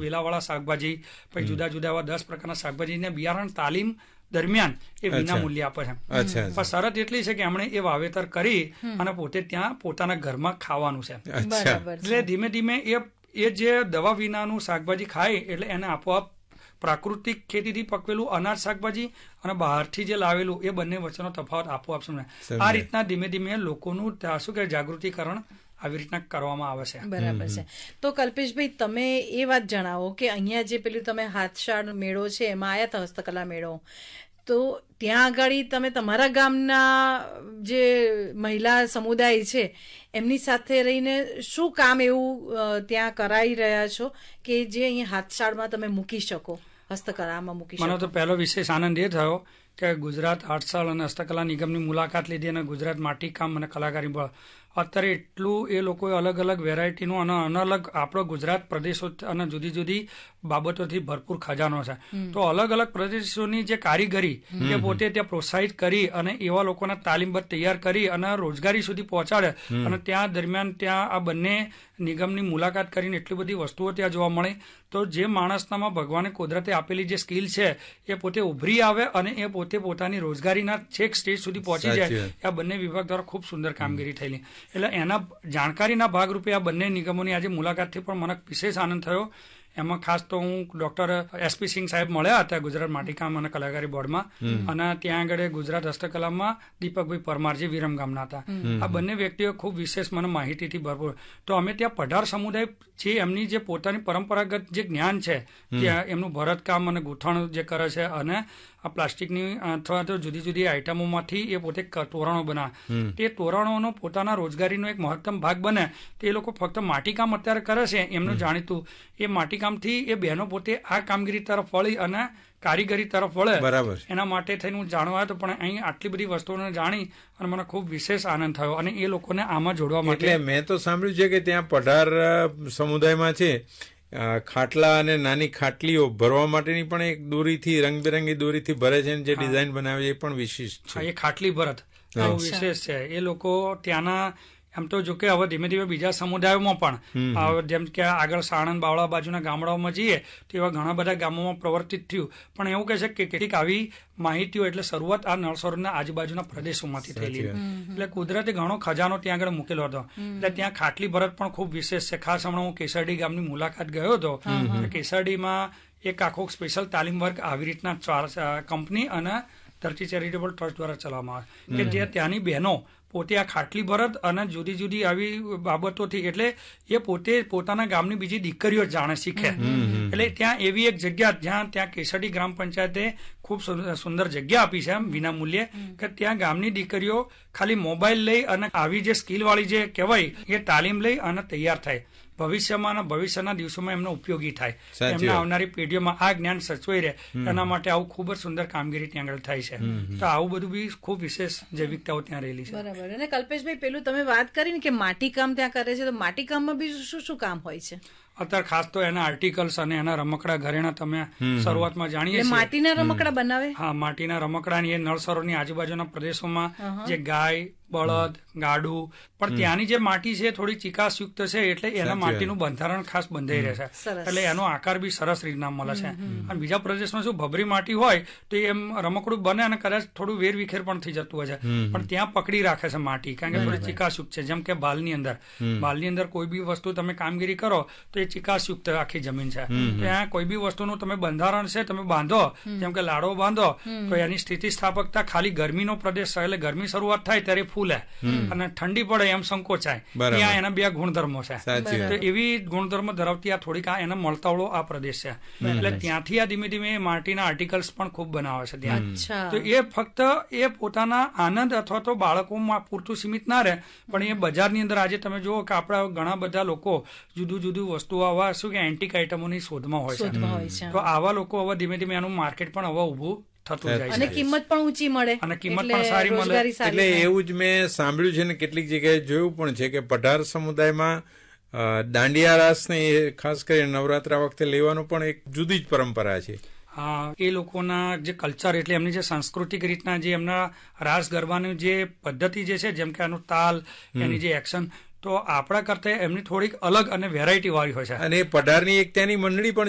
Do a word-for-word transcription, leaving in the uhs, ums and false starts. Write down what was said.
વેલાવાળા શાકભાજી, પછી જુદા જુદા એવા દસ પ્રકારના શાકભાજીને બિયારણ તાલીમ દરમિયાન એ વિના મૂલ્ય આપે છે. પણ શરત એટલી છે કે એમણે એ વાવેતર કરી અને પોતે ત્યાં પોતાના ઘરમાં ખાવાનું છે. એટલે ધીમે ધીમે એ એ જે દવા વિનાનું શાકભાજી ખાય એટલે એને આપોઆપ પ્રાકૃતિક ખેતીથી પકવેલું અનાજ શાકભાજી અને બહારથી જે લાવેલું એ બંને વચ્ચેનો તફાવત આપોઆપ સમજાય. આ રીતના ધીમે ધીમે લોકોનું શું કે જાગૃતિકરણ આવી રીતના કરવામાં આવે છે. બરાબર છે. તો કલ્પેશભાઈ, તમે એ વાત જણાવો કે અહીંયા જે પેલું તમે હાથશાળ મેળો છે એમાં આવ્યા હતા, હસ્તકલા મેળો, તો ત્યાં આગળ તમે તમારા ગામના જે મહિલા સમુદાય છે એમની સાથે રહીને શું કામ એવું ત્યાં કરાઈ રહ્યા છો કે જે અહીંયા હાથશાળમાં તમે મૂકી શકો, હસ્તકલામાં મૂકી શકો? મને તો પહેલો વિશેષ આનંદ એ થયો કે ગુજરાત હાથશાળ અને હસ્તકલા નિગમની મુલાકાત લીધી અને ગુજરાત માટીકામ અને કલાકારી અત્યારે એટલું એ લોકોએ અલગ અલગ વેરાયટીનું અને અલગ આપણો ગુજરાત પ્રદેશો અને જુદી જુદી બાબતોથી ભરપૂર ખજાનો છે. તો અલગ અલગ પ્રદેશોની જે કારીગરી એ પોતે ત્યાં પ્રોત્સાહિત કરી અને એવા લોકોને તાલીમબદ્ધ તૈયાર કરી અને રોજગારી સુધી પહોંચાડે. અને ત્યાં દરમિયાન ત્યાં આ બંને નિગમની મુલાકાત કરીને એટલી બધી વસ્તુઓ ત્યાં જોવા મળે. તો જે માણસનામાં ભગવાને કુદરતે આપેલી જે સ્કિલ છે એ પોતે ઉભરી આવે અને એ પોતે પોતાની રોજગારીના છેક સ્ટેજ સુધી પહોંચી જાય. આ બંને વિભાગ દ્વારા ખૂબ સુંદર કામગીરી થયેલી. એટલે એના જાણકારીના ભાગરૂપે આ બંને નિગમોની આજે મુલાકાતથી પણ મને વિશેષ આનંદ થયો. એમાં ખાસ તો હું ડોક્ટર એસપી સિંહ સાહેબ મળ્યા હતા ગુજરાત માટીકામ અને કલાકારી બોર્ડમાં, અને ત્યાં આગળ ગુજરાત હસ્તકલામાં દીપકભાઈ પરમાર જે વિરમ ગામના હતા. આ બંને વ્યક્તિઓ ખૂબ વિશેષ મને માહિતીથી ભરપૂર. તો અમે ત્યાં પઢાર સમુદાય જે એમની જે પોતાની પરંપરાગત જે જ્ઞાન છે ત્યાં એમનું ભરતકામ અને ગૂંથણ જે કરે છે અને આ પ્લાસ્ટિકની અથવા તો જુદી જુદી આઈટમોમાંથી એ પોતે તોરણો બનાવે. તે તોરણોનો પોતાના રોજગારીનો એક મહત્તમ ભાગ બને. તે એ લોકો ફક્ત માટીકામ અત્યારે કરે છે એમનું જાણીતું. એ માટીકામથી એ બહેનો પોતે આ કામગીરી તરફ વળી અને કારીગરી તરફ વળે. બરાબર. એના માટે થઈને હું જાણવા હતો, પણ અહીં આટલી બધી વસ્તુઓને જાણી અને મને ખૂબ વિશેષ આનંદ થયો અને એ લોકોને આમાં જોડવા માટે. એટલે મેં તો સાંભળ્યું છે કે ત્યાં પઢાર સમુદાયમાં છે ખાટલા અને નાની ખાટલીઓ ભરવા માટેની પણ એક દોરીથી રંગબેરંગી દોરીથી ભરે છે જે ડિઝાઇન બનાવે છે એ પણ વિશિષ્ટ છે. એ ખાટલી ભરત વિશેષ છે. એ લોકો ત્યાંના એમ તો જો કે હવે ધીમે ધીમે બીજા સમુદાયોમાં પણ જેમ કે આગળ સાણંદ બાવળા બાજુના ગામડાઓમાં જઈએ તો એવા ઘણા બધા ગામોમાં પ્રવર્તિત થયું. પણ એવું કહે છે કે કેટલીક આવી માહિતીઓ એટલે શરૂઆત આ નળ સરોવરના આજુબાજુના પ્રદેશોમાંથી થયેલી. એટલે કુદરતે ઘણો ખજાનો ત્યાં આગળ મૂકેલો હતો. એટલે ત્યાં ખાટલી ભરત પણ ખૂબ વિશેષ છે. ખાસ હમણાં હું કેસરડી ગામની મુલાકાત ગયો હતો. કેસરડીમાં એક આખો સ્પેશિયલ તાલીમ વર્ગ આવી રીતના કંપની અને ધરતી ચેરિટેબલ ટ્રસ્ટ દ્વારા ચલાવવામાં આવે કે જે ત્યાંની બહેનો પોતે આ ખાટલી ભરત અને જુદી જુદી આવી બાબતોથી એટલે એ પોતે પોતાના ગામની બીજી દીકરીઓ જાણે શીખે. એટલે ત્યાં એવી એક જગ્યા જ્યાં ત્યાં કેસરડી ગ્રામ પંચાયતે ખૂબ સુંદર જગ્યા આપી છે વિના મૂલ્યે કે ત્યાં ગામની દીકરીઓ ખાલી મોબાઈલ લઈ અને આવી જે સ્કિલ વાળી જે કહેવાય એ તાલીમ લઈ અને તૈયાર થાય. ભવિષ્યમાં અને ભવિષ્યના દિવસોમાં એમને ઉપયોગી થાય, એમના આવનારી પેઢીઓમાં આ જ્ઞાન સચવાઈ રહે એના માટે આવું ખૂબ જ સુંદર કામગીરી ત્યાં આગળ થાય છે. તો આવું બધું બી ખૂબ વિશેષ જૈવિકતાઓ ત્યાં રહેલી છે. બરાબર. અને કલ્પેશભાઈ, પેલું તમે વાત કરી ને કે માટીકામ ત્યાં કરે છે, તો માટીકામમાં બી શું શું કામ હોય છે? અત્યારે ખાસ તો એના આર્ટિકલ્સ અને એના રમકડા ઘરેણા તમે શરૂઆતમાં જાણીએ છીએ. માટીના રમકડા બનાવે? હા, માટીના રમકડાની એ નળ સરોવરની આજુબાજુના પ્રદેશોમાં જે ગાય, બળદ, ગાડું, પણ ત્યાંની જે માટી છે થોડી ચિકાસયુક્ત છે એટલે એના માટીનું બંધારણ ખાસ બંધાઈ રહે છે. એટલે એનો આકાર બી સરસ રીતના મળે છે. અને બીજા પ્રદેશમાં શું ભભરી માટી હોય તો એમ રમકડું બને અને કદાચ થોડું વેર વિખેર પણ થઈ જતું હોય છે, પણ ત્યાં પકડી રાખે છે માટી કારણ કે થોડી ચિકાસયુક્ત છે. જેમ કે ભાલની અંદર ભાલની અંદર કોઈ બી વસ્તુ તમે કામગીરી કરો તો એ ચિકાસયુક્ત આખી જમીન છે. ત્યાં કોઈ બી વસ્તુનું તમે બંધારણ છે તમે બાંધો, જેમ કે લાડો બાંધો તો એની સ્થિતિ સ્થાપકતા ખાલી ગરમીનો પ્રદેશ એટલે ગરમી શરૂઆત થાય ત્યારે ફૂલે અને ઠંડી પડે એમ સંકોચાય. ત્યાં એના બે ગુણધર્મો છે. તો એવી ગુણધર્મ ધરાવતી આ થોડીક એના મળતાવળો આ પ્રદેશ છે. એટલે ત્યાંથી આ ધીમે ધીમે માટીના આર્ટિકલ્સ પણ ખૂબ બનાવે છે ત્યાં. તો એ ફક્ત એ પોતાના આનંદ અથવા તો બાળકોમાં પૂરતું સીમિત ના રહે, પણ એ બજારની અંદર આજે તમે જુઓ કે આપણા ઘણા બધા લોકો જુદું જુદું વસ્તુઓ આવા શું કે એન્ટિક આઇટમોની શોધમાં હોય છે. તો આવા લોકો હવે ધીમે ધીમે એનું માર્કેટ પણ હવે ઉભું અને કિંમત પણ ઊંચી મળે અને કિંમત પણ સારી મળે. એટલે એવું જ મેં સાંભળ્યું છે ને કેટલીક જગ્યાએ જોયું પણ છે કે પઢાર સમુદાયમાં દાંડિયા રાસ ને ખાસ કરીને નવરાત્રા વખતે લેવાનું પણ એક જુદી જ પરંપરા છે. હા, એ લોકોના જે કલ્ચર એટલે એમની જે સાંસ્કૃતિક રીતના જે એમના રાસ ગરબાની જે પદ્ધતિ જે છે, જેમ કે આનું તાલ, એની જે એક્શન, તો આપણા કરતા એમની થોડીક અલગ અને વેરાયટી વાળી હોય છે. અને પઢારની એક ત્યાંની મંડળી પણ